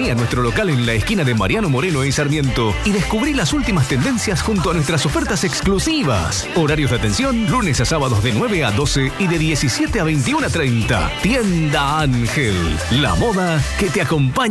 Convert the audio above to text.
Vení a nuestro local en la esquina de Mariano Moreno y Sarmiento y descubrí las últimas tendencias junto a nuestras ofertas exclusivas. Horarios de atención, lunes a sábados de 9 a 12 y de 17 a 21:30. Tienda Ángel, la moda que te acompaña.